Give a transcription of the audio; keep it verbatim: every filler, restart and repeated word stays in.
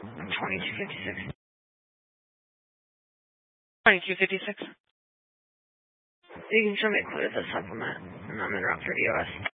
twenty-two fifty-six. twenty-two fifty-six. You can show me a clue to the supplement, and I'm in route thirty O S.